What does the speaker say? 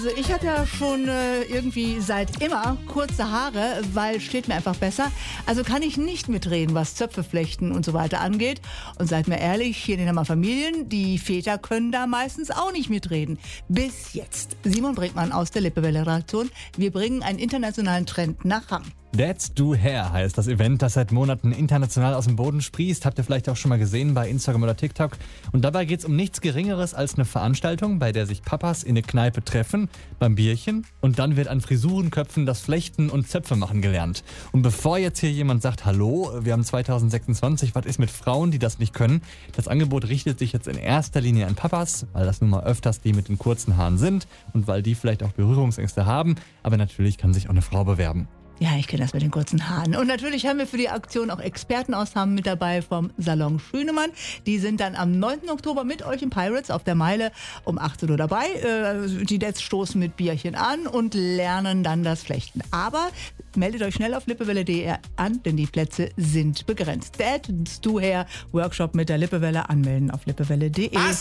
Also ich hatte ja schon irgendwie seit immer kurze Haare, weil steht mir einfach besser. Also kann ich nicht mitreden, was Zöpfe flechten und so weiter angeht. Und seid mir ehrlich, hier in den Familien, die Väter können da meistens auch nicht mitreden. Bis jetzt. Simon Brinkmann aus der Lippewelle-Redaktion. Wir bringen einen internationalen Trend nach Hang. Let's Do Hair heißt das Event, das seit Monaten international aus dem Boden sprießt. Habt ihr vielleicht auch schon mal gesehen bei Instagram oder TikTok. Und dabei geht es um nichts Geringeres als eine Veranstaltung, bei der sich Papas in eine Kneipe treffen, beim Bierchen. Und dann wird an Frisurenköpfen das Flechten und Zöpfe machen gelernt. Und bevor jetzt hier jemand sagt, hallo, wir haben 2026, was ist mit Frauen, die das nicht können? Das Angebot richtet sich jetzt in erster Linie an Papas, weil das nun mal öfters die mit den kurzen Haaren sind und weil die vielleicht auch Berührungsängste haben. Aber natürlich kann sich auch eine Frau bewerben. Ja, ich kenne das mit den kurzen Haaren. Und natürlich haben wir für die Aktion auch Experten aus Hamm mit dabei vom Salon Schönemann. Die sind dann am 9. Oktober mit euch im Pirates auf der Meile um 18 Uhr dabei. Die Dads stoßen mit Bierchen an und lernen dann das Flechten. Aber meldet euch schnell auf lippewelle.de an, denn die Plätze sind begrenzt. Let's Do Hair Workshop mit der Lippewelle anmelden auf lippewelle.de.